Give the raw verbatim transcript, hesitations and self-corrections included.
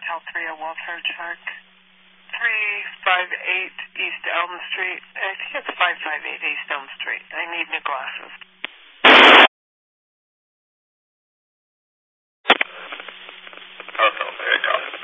Motel three, a welfare check. three five eight East Elm Street. I think it's five five eight East Elm Street. I need new glasses.